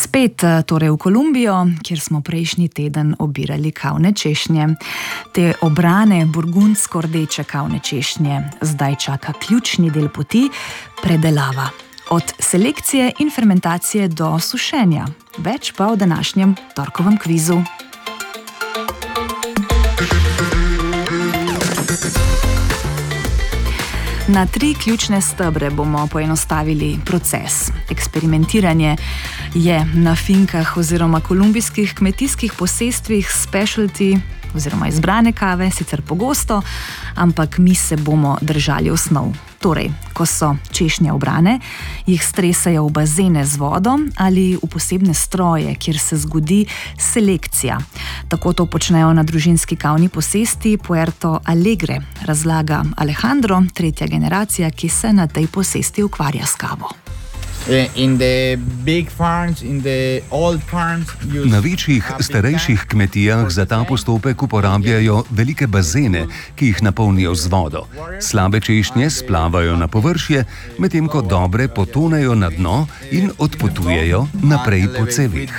Spet torej v Kolumbijo, kjer smo prejšnji teden obirali kavne češnje. Te obrane burgundsko-rdeče kavne češnje zdaj čaka ključni del poti – predelava. Od selekcije in fermentacije do sušenja. Več pa v današnjem torkovem kvizu. Na 3 ključne stebre bomo poenostavili proces. Eksperimentiranje je na finkah oziroma kolumbijskih kmetijskih posestvih specialty oziroma izbrane kave, sicer pogosto, ampak mi se bomo držali osnov. Torej, ko so češnje obrane, jih stresajo v bazene z vodo ali v posebne stroje, kjer se zgodi selekcija. Tako to počnejo na družinski kavni posesti Puerto Alegre, razlaga Alejandro, 3. generacija, ki se na tej posesti ukvarja s kavo. Na večjih, starejših kmetijah za ta postopek uporabljajo velike bazene, ki jih napolnijo z vodo. Slabe češnje splavajo na površje, medtem ko dobre potonejo na dno in odpotujejo naprej po cevih.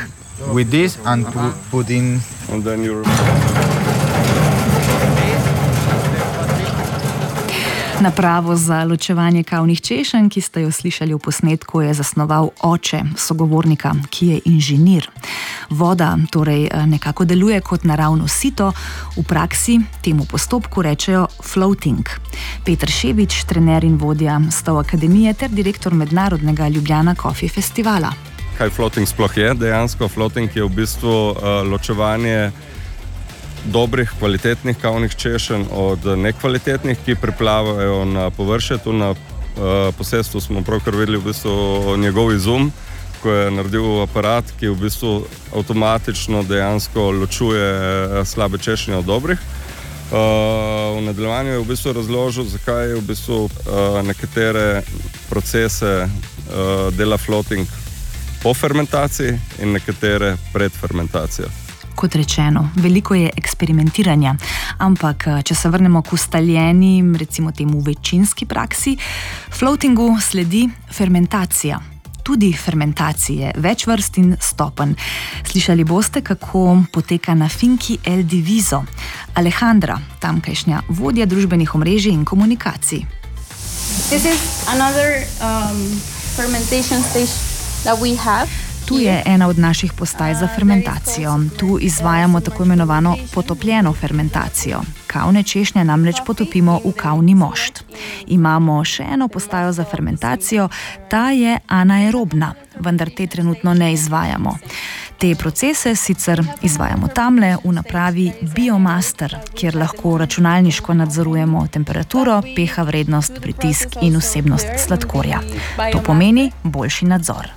Napravo za ločevanje kavnih češenj, ki ste jo slišali v posnetku, je zasnoval oče sogovornika, ki je inženir. Voda torej nekako deluje kot naravno sito, v praksi temu postopku rečejo floating. Peter Šebič, trener in vodja Stov akademije ter direktor mednarodnega Ljubljana Coffee festivala. Kaj floating sploh je? Dejansko floating je v bistvu ločevanje dobrih, kvalitetnih kavnih češenj od nekvalitetnih, ki priplavajo na površje. Tu na posestvu smo pravkar videli v bistvu njegov izum, ko je naredil aparat, ki v bistvu avtomatično dejansko ločuje slabe češnje od dobrih. V nadaljevanju je v bistvu razložil, zakaj je v bistvu nekatere procese dela floating po fermentaciji in nekatere pred fermentacijo. Kot rečeno, veliko je eksperimentiranja, ampak če se vrnemo k ustaljeni, recimo temu večinski praksi, floatingu sledi fermentacija. Tudi fermentacije, več vrst in stopenj. Slišali boste, kako poteka na finki El Diviso. Alejandra, tamkajšnja vodja družbenih omrežij in komunikacij. This is another fermentation stage that we have. Tu je ena od naših postaj za fermentacijo. Tu izvajamo tako imenovano potopljeno fermentacijo. Kavne češnje namreč potopimo v kavni mošt. Imamo še eno postajo za fermentacijo, ta je anaerobna, vendar te trenutno ne izvajamo. Te procese sicer izvajamo tamle v napravi Biomaster, kjer lahko računalniško nadzorujemo temperaturo, pH vrednost, pritisk in vsebnost sladkorja. To pomeni boljši nadzor.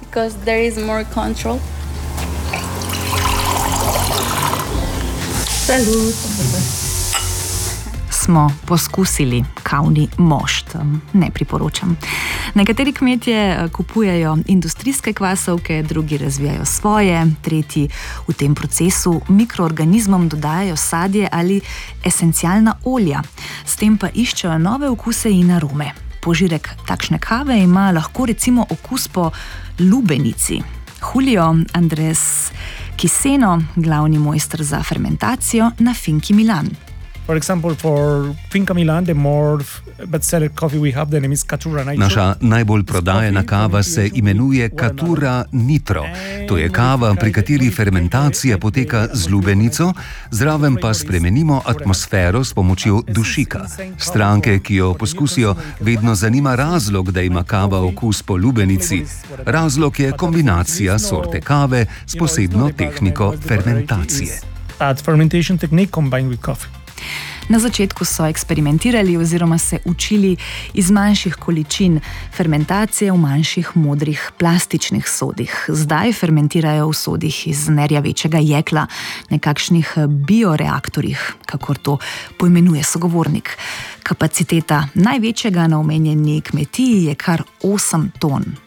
Smo poskusili kavni mošt. Ne priporočam. Nekateri kmetje kupujejo industrijske kvasovke, drugi razvijajo svoje, tretji v tem procesu mikroorganizmom dodajajo sadje ali esencialna olja. S tem pa iščejo nove okuse in arome. Požirek takšne kave ima lahko recimo okus po lubenici. Julio Andres Kiseno, glavni mojster za fermentacijo na Finki Milan. For example, for Finca Milan, the more bestseller coffee we have, the name is Caturra Nitro. Naša najbolj prodajena kava se imenuje Caturra Nitro. To je kava, pri kateri fermentacija poteka z lubenico, zraven pa spremenimo atmosfero s pomočjo dušika. Stranke, ki jo poskusijo, vedno zanima razlog, da ima kava okus po lubenici. Razlog je kombinacija sorte kave s posebno tehniko fermentacije. Fermentation technique combined with coffee. Na začetku so eksperimentirali oziroma se učili iz manjših količin fermentacije v manjših modrih plastičnih sodih. Zdaj fermentirajo v sodih iz nerjavečega jekla, nekakšnih bioreaktorjih, kakor to poimenuje sogovornik. Kapaciteta največjega na omenjeni kmetiji je kar 8 ton.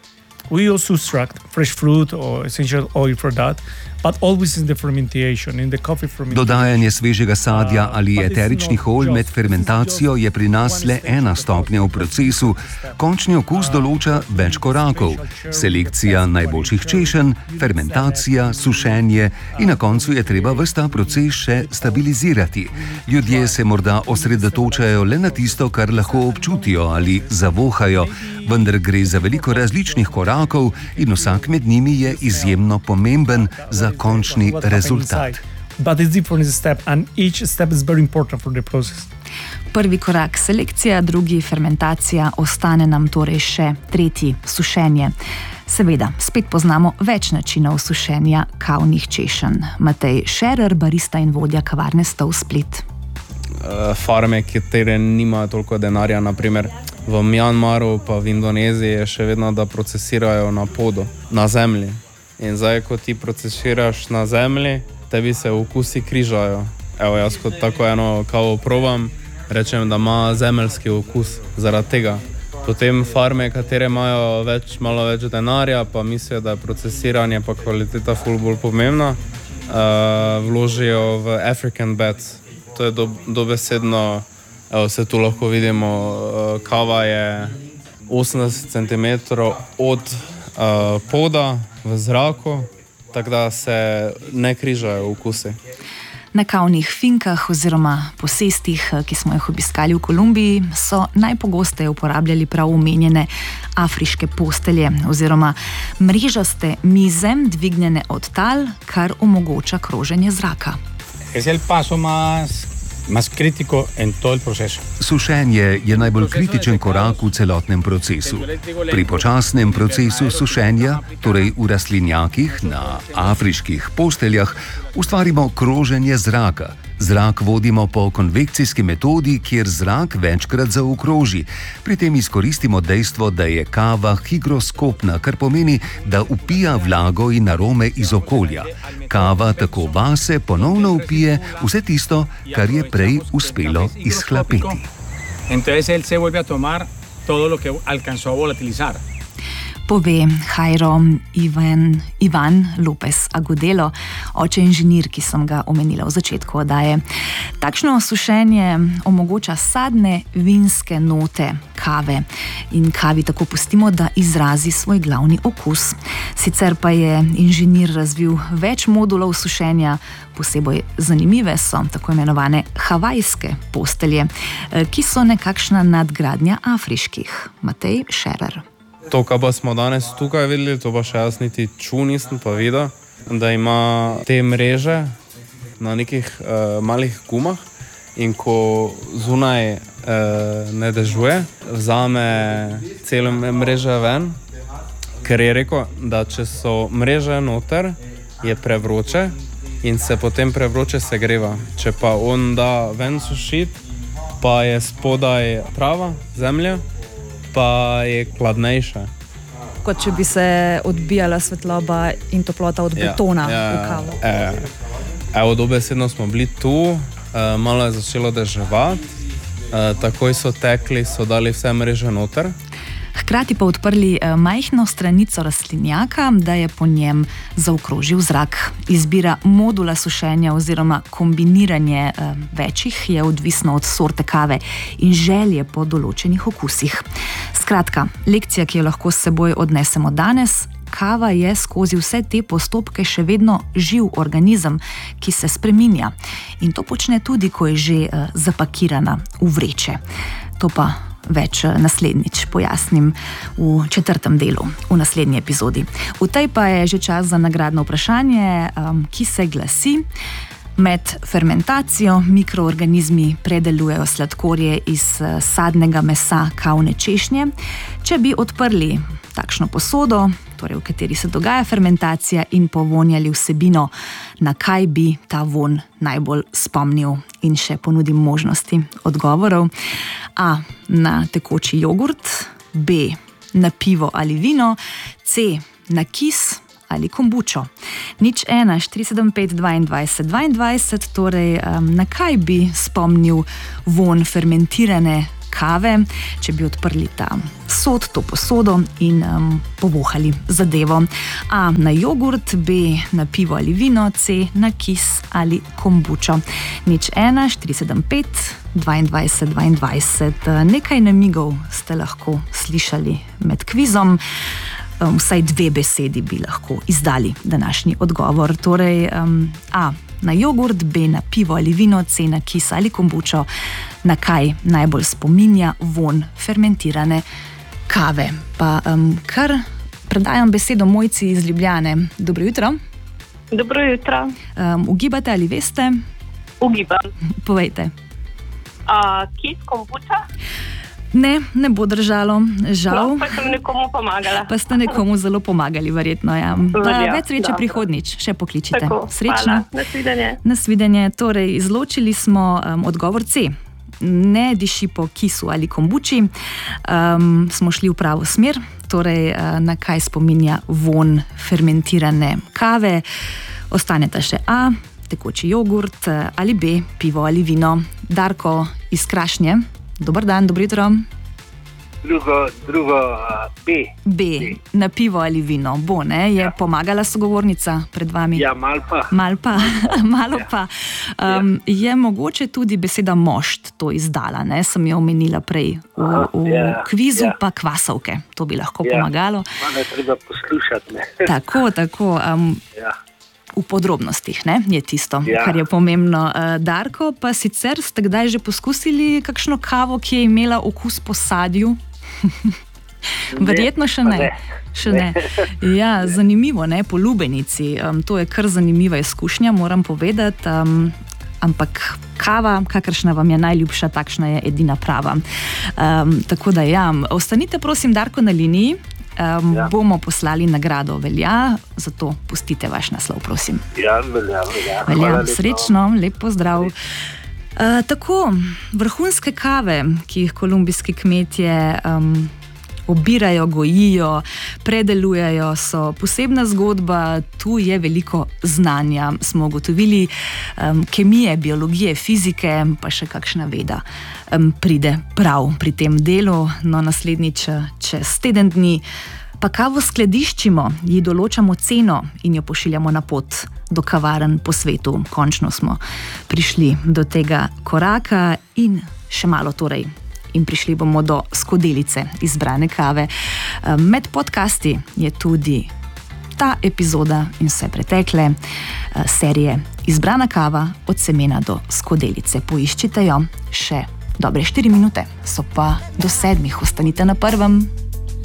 We also extract fresh fruit or essential oil for that, but always in the fermentation, in the coffee fermentation. Dodajanje svežega sadja ali eteričnih olj med fermentacijo je pri nas le ena stopnja v procesu. Končni okus določa več korakov: selekcija najboljših češenj, fermentacija, sušenje in na koncu je treba ves ta proces še stabilizirati. Ljudje se morda osredotočajo le na tisto, kar lahko občutijo ali zavohajo, vendar gre za veliko različnih korakov in vsak med njimi je izjemno pomemben za končni rezultat. But it's different step and each step is very important for the process. Prvi korak selekcija, drugi fermentacija, ostane nam torej še tretji sušenje. Seveda, spet poznamo več načinov sušenja kavnih češenj. Matej Šerer, barista in vodja kavarne Stol Split. Farme, katere nimajo toliko denarja, naprimer v Mjanmaru pa v Indoneziji je še vedno, da procesirajo na podu, na zemlji. In zdaj, ko ti procesiraš na zemlji, tebi se okusi križajo. Evo, jaz kot tako eno kavo probam, rečem, da ima zemeljski okus zaradi tega. Potem farme, katere imajo malo več denarja, pa mislijo, da je procesiranje pa kvaliteta ful bolj pomembna, vložijo v African beds. To je dobesedno, evo, se tu lahko vidimo, kava je 80 cm od poda v zraku, tako da se ne križajo okusi. Na kavnih finkah oziroma posestih, ki smo jih obiskali v Kolumbiji, so najpogosteje uporabljali prav omenjene afriške postelje oziroma mrežaste mize, dvignjene od tal, kar omogoča kroženje zraka. Es el paso más crítico en todo el proceso. Sušenje je najbolj kritičen korak v celotnem procesu. Pri počasnem procesu sušenja, torej v rastlinjakih na afriških posteljah, ustvarimo kroženje zraka. Zrak vodimo po konvekcijski metodi, kjer zrak večkrat zaokroži. Pri tem izkoristimo dejstvo, da je kava higroskopna, kar pomeni, da vpija vlago in arome iz okolja. Kava tako vase ponovno vpije vse tisto, kar je prej uspelo izhlapeti. Entonces él se vuelve a tomar todo lo que alcanzó a volatilizar. Pove Jairo Ivan Lopez Agudelo, oče inženir, ki sem ga omenila v začetku oddaje. Takšno sušenje omogoča sadne vinske note kave in kavi tako pustimo, da izrazi svoj glavni okus. Sicer pa je inženir razvil več modulov sušenja, posebej zanimive so tako imenovane havajske postelje, ki so nekakšna nadgradnja afriških. Matej Šerer. To, kar pa smo danes tukaj videli, to pa še jaz niti nisem pa videl, da ima te mreže na nekih malih gumah in ko zunaj ne dežuje, vzame celo mreže ven, ker je rekel, da če so mreže noter, je prevroče in se potem prevroče segreva. Če pa on da ven sušit, pa je spodaj trava, zemlja, pa je hladnejša. Kot če bi se odbijala svetloba in toplota od betona v kavo. Evo, dobesedno smo bili tu, malo je začelo deževati, takoj so tekli, so dali vse mreže noter. Hkrati pa odprli majhno stranico rastlinjaka, da je po njem zaokrožil zrak. Izbira modula sušenja oziroma kombiniranje večjih je odvisno od sorte kave in želje po določenih okusih. Skratka, lekcija, ki jo lahko s seboj odnesemo danes, kava je skozi vse te postopke še vedno živ organizem, ki se spreminja. In to počne tudi, ko je že zapakirana v vreče. To pa več naslednjič pojasnim v 4. delu, v naslednji epizodi. V tej pa je že čas za nagradno vprašanje, ki se glasi: med fermentacijo mikroorganizmi predelujejo sladkorje iz sadnega mesa kavne češnje. Če bi odprli takšno posodo, torej v kateri se dogaja fermentacija, in povonjali vsebino, na kaj bi ta von najbolj spomnil? In še ponudim možnosti odgovorov. A. Na tekoči jogurt, B. Na pivo ali vino, C. Na kis ali kombučo. 01 475 22 22, torej na kaj bi spomnil von fermentirane kave, če bi odprli ta sod, to posodo in povohali zadevo. A na jogurt, B na pivo ali vino, C na kis ali kombučo. 01475 22 22. Nekaj namigov ste lahko slišali med kvizom. Vsaj 2 besedi bi lahko izdali današnji odgovor. Torej, A na jogurt, B na pivo ali vino, C na kis ali kombučo. Na kaj najbolj spominja vonj fermentirane kave? Pa kar predajam besedo Mojci iz Ljubljane. Dobro jutro. Dobro jutro. Ugibate ali veste? Ugibam. Povejte. Kis, kombuča? Ne bo držalo, žal. No, pa sem nekomu pomagala. Pa ste nekomu zelo pomagali, verjetno. Ja. Več sreče prihodnjič, še pokličite. Tako, srečno. Nasvidenje. Nasvidenje. Torej, izločili smo odgovor C. Ne diši po kisu ali kombuči. Smo šli v pravo smer. Torej, na kaj spominja vonj fermentirane kave. Ostaneta še A, tekoči jogurt, ali B, pivo ali vino. Darko iz Krašnje. Dobar dan, dobro jutro. Drugo B. B, na pivo ali vino. Bo, ne? Je pomagala sogovornica pred vami? Ja, malo pa. Je mogoče tudi beseda mošt to izdala, ne? Sem jo omenila prej v kvizu, pa kvasovke. To bi lahko pomagalo. Malo je treba poslušati, ne? Tako. V podrobnostih, ne, je tisto, kar je pomembno. Darko, pa sicer ste kdaj že poskusili kakšno kavo, ki je imela okus po sadju? Verjetno še ne. Ja, zanimivo, ne, po lubenici. To je kar zanimiva izkušnja, moram povedati. Ampak kava, kakršna vam je najljubša, takšna je edina prava. Tako da ja, ostanite prosim, Darko, na liniji. Bomo poslali nagrado, velja, zato pustite vaš naslov, prosim. Ja, velja. Srečno, lep pozdrav. Tako, vrhunske kave, ki jih kolumbijski kmetje obirajo, gojijo, predelujejo, so posebna zgodba, tu je veliko znanja. Smo ugotovili kemije, biologije, fizike, pa še kakšna veda pride prav pri tem delu. No, naslednjič čez teden dni pa kavo skladiščimo, ji določamo ceno in jo pošiljamo na pot do kavarn po svetu. Končno smo prišli do tega koraka in še malo torej. In prišli bomo do skodelice izbrane kave. Med podcasti je tudi ta epizoda in vse pretekle serije Izbrana kava od semena do skodelice. Poiščite jo, še dobre 4 minute, so pa do 7. Ostanite na prvem.